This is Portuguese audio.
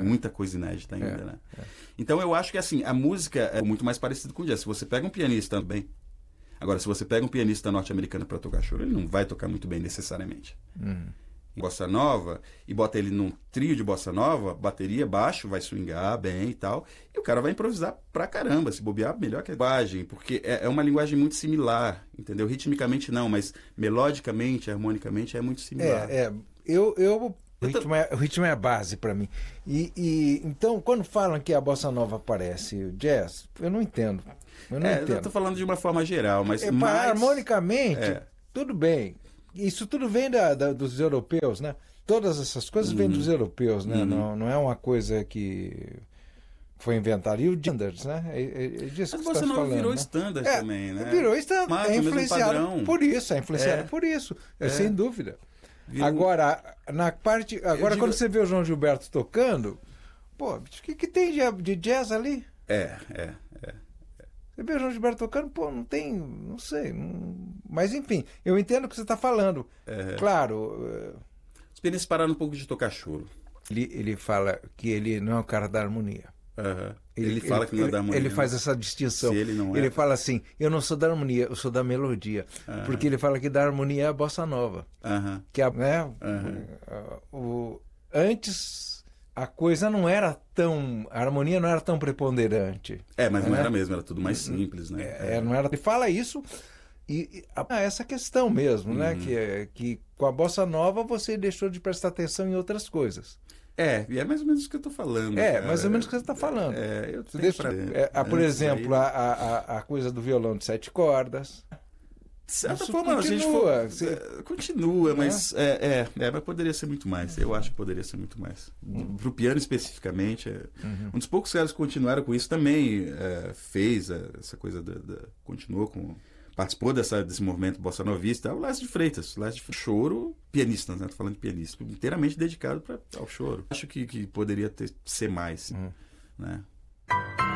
muita coisa inédita ainda, né? Então eu acho que assim, a música é muito mais parecida com o jazz. Se você pega um pianista bem, agora se você pega um pianista norte-americano para tocar choro, ele não vai tocar muito bem necessariamente. Em bossa nova, e bota ele num trio de bossa nova, bateria, baixo, vai swingar bem e tal, e o cara vai improvisar pra caramba, se bobear, melhor que a linguagem, porque é uma linguagem muito similar, entendeu? Ritmicamente não, mas melodicamente, harmonicamente é muito similar. O ritmo é a base para mim. Então, quando falam que a bossa nova parece o jazz, eu não entendo. Eu tô falando de uma forma geral, mas harmonicamente, tudo bem. Isso tudo vem dos europeus, né? Todas essas coisas vêm dos europeus, né? Não é uma coisa que foi inventada. E o standards, né? É disso que você está falando, virou né? standard também, né? Virou standard. É influenciado por isso. Sem dúvida. Agora, quando você vê o João Gilberto tocando, pô, o que tem de jazz ali? Você vê o João Gilberto tocando, pô, não tem, não sei. Mas enfim, eu entendo o que você está falando. Claro. Os pianistas pararam um pouco de tocar choro. Ele fala que ele não é o cara da harmonia. Ele fala que não é da harmonia. Ele faz essa distinção. Ele fala assim, eu não sou da harmonia, eu sou da melodia. Porque ele fala que da harmonia é a bossa nova. Que antes a coisa não era tão... A harmonia não era tão preponderante. Mas não era mesmo, era tudo mais simples, né? Não era... Ele fala isso essa questão mesmo, né? Que com a bossa nova você deixou de prestar atenção em outras coisas. E é mais ou menos o que eu estou falando. Mais ou menos o que você está falando. Por exemplo, a coisa do violão de 7 cordas. De certa forma, continua, mas mas poderia ser muito mais. Eu acho que poderia ser muito mais. Para o piano especificamente, um dos poucos caras que continuaram com isso também fez essa coisa continuou com... Participou desse movimento bossa novista, o Laércio de Freitas, choro, pianista, né? Tô falando de pianista, inteiramente dedicado ao choro. Acho que poderia ser mais, né?